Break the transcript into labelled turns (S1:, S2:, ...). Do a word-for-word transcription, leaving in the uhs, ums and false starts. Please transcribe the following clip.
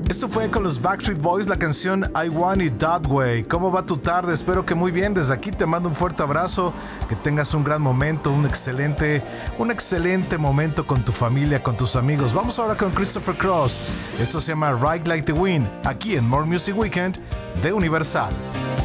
S1: Esto fue con los Backstreet Boys, la canción I Want It That Way. ¿Cómo va tu tarde? Espero que muy bien. Desde aquí te mando un fuerte abrazo, que tengas un gran momento, un excelente, un excelente momento con tu familia, con tus amigos. Vamos ahora con Christopher Cross. Esto se llama Ride Like the Wind, aquí en More Music Weekend de Universal.